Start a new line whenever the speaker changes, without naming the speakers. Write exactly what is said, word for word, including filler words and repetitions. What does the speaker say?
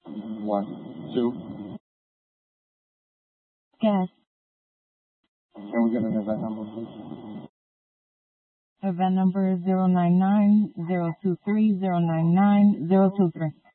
One, two.
Guess.
Can we get an event number, please?
Event number is zero nine nine zero two three zero nine nine zero two three.